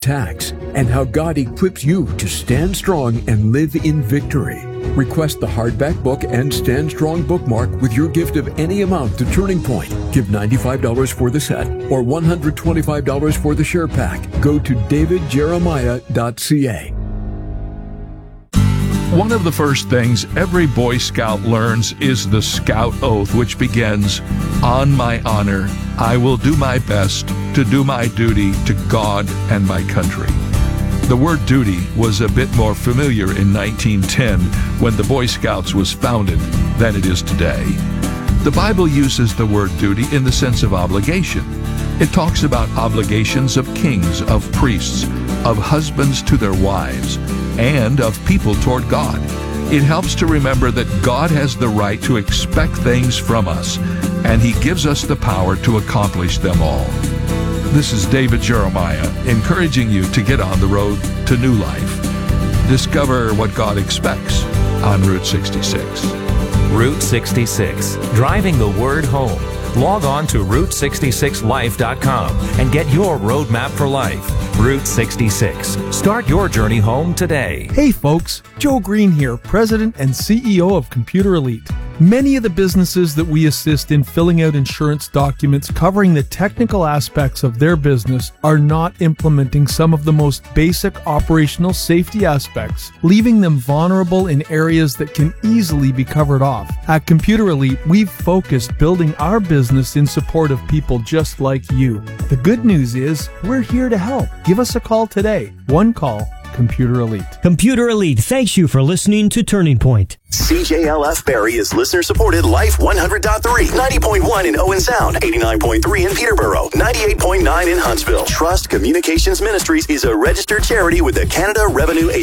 attacks, and how God equips you to stand strong and live in victory. Request the hardback book and Stand Strong bookmark with your gift of any amount to Turning Point. Give $95 for the set or $125 for the share pack. Go to davidjeremiah.ca. One of the first things every Boy Scout learns is the Scout Oath, which begins, "On my honor, I will do my best to do my duty to God and my country." The word duty was a bit more familiar in 1910 when the Boy Scouts was founded than it is today. The Bible uses the word duty in the sense of obligation. It talks about obligations of kings, of priests, of husbands to their wives, and of people toward God. It helps to remember that God has the right to expect things from us, and He gives us the power to accomplish them all. This is David Jeremiah, encouraging you to get on the road to new life. Discover what God expects on Route 66. Route 66, driving the word home. Log on to Route66Life.com and get your roadmap for life. Route 66. Start your journey home today. Hey folks, Joe Green here, President and CEO of Computer Elite. Many of the businesses that we assist in filling out insurance documents covering the technical aspects of their business are not implementing some of the most basic operational safety aspects, leaving them vulnerable in areas that can easily be covered off. At Computer Elite, we've focused building our business in support of people just like you. The good news is, we're here to help. Give us a call today. One call, Computer Elite. Computer Elite thanks you for listening to Turning Point. CJLF Barrie is listener-supported Life 100.3, 90.1 in Owen Sound, 89.3 in Peterborough, 98.9 in Huntsville. Trust Communications Ministries is a registered charity with the Canada Revenue Agency.